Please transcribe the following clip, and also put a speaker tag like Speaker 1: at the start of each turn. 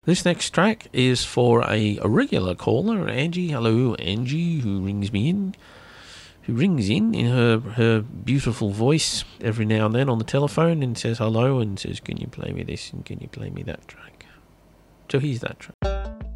Speaker 1: This next track is for a regular caller, Angie. Hello, Angie, who rings in her beautiful voice every now and then on the telephone and says hello and says, can you play me this and can you play me that track? So here's that track.